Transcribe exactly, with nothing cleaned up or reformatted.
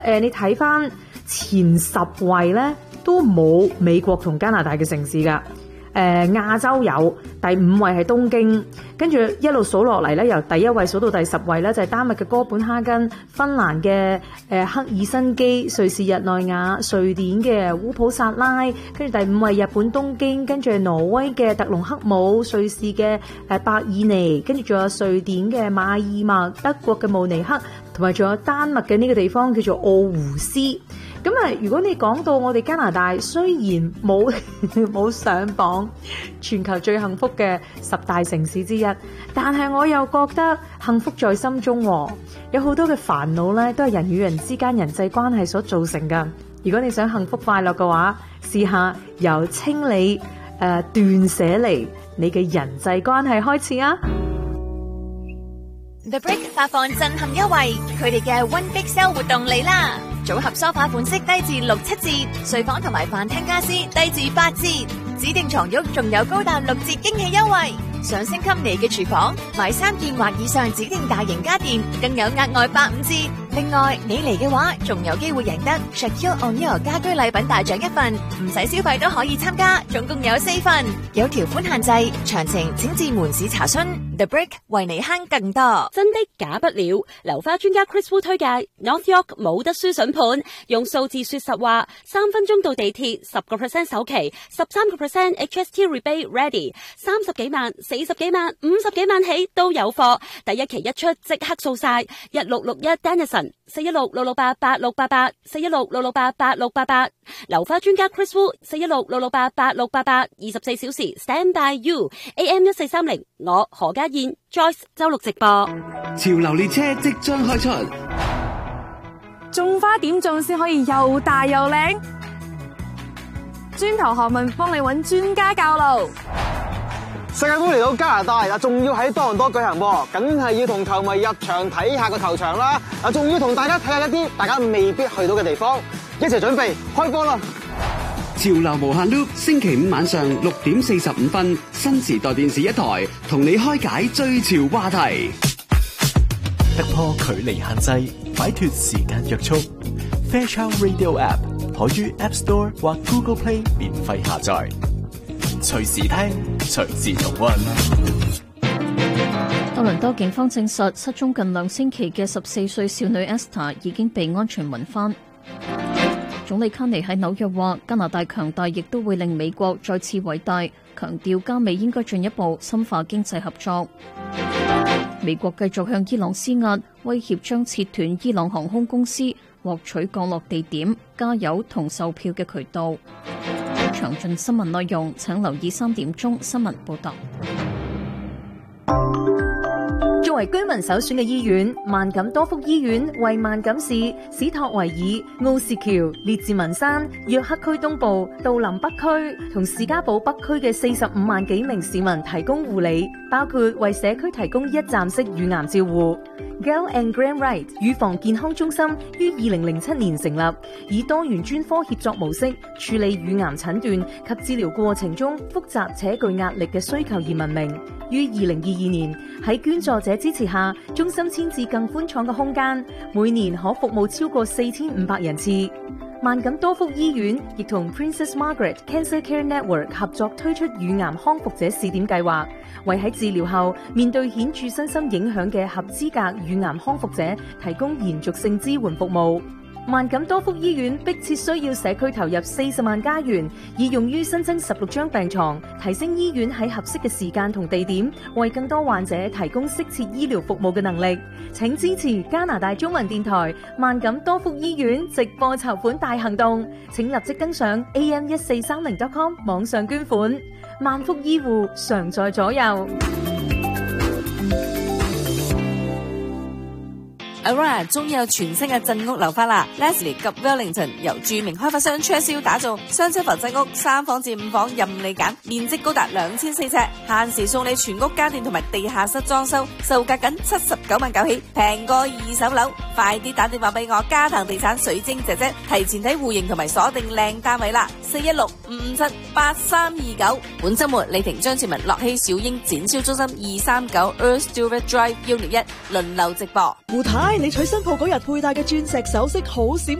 誒，你睇翻前十位咧，都冇美國同加拿大嘅城市噶。誒，亞洲有第五位係東京，跟住一路數落嚟咧，由第一位數到第十位咧，就係丹麥嘅哥本哈根、芬蘭嘅誒赫爾辛基、瑞士日內瓦、瑞典嘅烏普薩拉，跟住第五位日本東京，跟住挪威嘅特隆克姆、瑞士嘅誒伯爾尼，跟住仲有瑞典嘅馬爾默、德國嘅慕尼克，同埋仲有丹麥嘅呢個地方叫做奧胡斯。咁啊，如果你講到我哋加拿大，雖然冇冇上榜全球最幸福嘅十大城市之一，但係我又覺得幸福在心中喎。有好多嘅煩惱咧，都係人與人之間人際關係所造成㗎。如果你想幸福快樂嘅話，試下由清理誒、呃、斷捨離你嘅人際關係開始啊！ The Brick 發放震撼優惠，佢哋嘅 One Big Sale 活動嚟啦！組合梳化款式低至六七折，睡房同埋飯廳家私低至八折，指定床褥仲有高達六折驚喜優惠。想升級你嘅廚房，買三件或以上指定大型家電，更有額外八五折。另外，你嚟嘅話，仲有機會贏得 Shaquille O'Neal 家居禮品大獎一份，唔使消費都可以參加，總共有四份，有條款限制，詳情請至門市查詢。The Brick 為你慳更多。 真的假不了，流花專家 Chris Wu 推介 North York 冇得輸筍盤，用數字說實話，三分鐘到地鐵，十個 percent 首期，十三個 percent H S T rebate ready，三十幾萬、四十幾萬、五十幾萬起都有貨，第一期一出即刻掃晒，一六六一 Dennison。四一六六六八八六八八，四一六六六八八六八八，流花專家 Chris Wu， 四一六六六八八六八八，二十四小時 Stand by you，A M 一四三零，我何家燕 Joyce 周六直播。 潮流列車即將開出， 種花點種先可以又大又靚？磚頭學問幫你揾專家教路。 世界盃嚟到加拿大啊，仲要喺多倫多舉行喎，梗係要同球迷入場睇下個球場啦。啊，仲要同大家睇下一啲大家未必去到嘅地方，一齊準備開波啦！ 潮流無限 loop， 星期五晚上六點四十五分，新時代電視一台同你開解最潮話題。 突破距離限制，擺脫時間約束。Fairchild Radio App 可於 App Store 或 Google Play 免費下載。隨時聽，隨時重溫。 多倫多警方證實，失蹤近兩星期嘅十四歲少女 Esther 已經被安全揾返。總理卡尼喺紐約話，加拿大強大亦都會令美國再次偉大，強調加美應該進一步深化經濟合作。美國繼續向伊朗施壓，威脅將切斷伊朗航空公司獲取降落地點、加油同售票嘅渠道。詳盡新聞內容，請留意三點鐘新聞報道。 作為居民首選嘅醫院，萬錦多福醫院為萬錦市、史托維爾、奧士橋、列治文山、約克區東部、杜林北區同士嘉堡北區嘅四十五萬幾名市民提供護理，包括為社區提供一站式乳癌照護。Gale and Graham Wright 乳房健康中心於二零零七年成立，以多元專科協作模式處理乳癌診斷及治療過程中複雜且具壓力嘅需求而聞名。於二零二二年喺捐助者支持下，中心遷至更寬敞嘅空間，每年可服務超過四千五百人次。萬錦多福醫院亦同 Princess Margaret Cancer Care Network 合作推出乳癌康復者試點計劃，為喺治療後面對顯著身心影響嘅合資格乳癌康復者提供延續性支援服務。萬錦多福醫院迫切需要社區投入四十萬加元，以用於新增十六張病床，提升醫院喺合適嘅時間同地點，為更多患者提供適切醫療服務嘅能力。請支持加拿大中文電台萬錦多福醫院直播籌款大行動，請立即登上 A M 一四三零 dot com 網上捐款。萬福醫護常在左右。 Aurora 終於有全新嘅鎮屋樓花啦 ！Leslie 及 Wellington 由著名開發商 Churchill 打造雙層浮鎮屋，三房至五房任你揀，面積高達兩千四尺，限時送你全屋家電同埋地下室裝修，售價僅七十九萬九起，平過二手樓。快啲打電話俾我嘉騰地產水晶姐姐，提前睇戶型同埋鎖定靚單位啦！四一六五五七八三二九。本週末李婷、張志文、樂熙、小英展銷中心二三九 Earth Stewart Drive Unit 一輪流直播。 胡太你娶新抱嗰日佩戴嘅鑽石首飾好閃